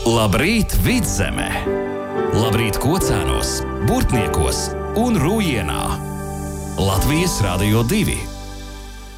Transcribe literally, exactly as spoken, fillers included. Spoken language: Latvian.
Labrīt, Vidzeme! Labrīt Kocēnos, Burtniekos un Rūjienā! Latvijas Radio divi.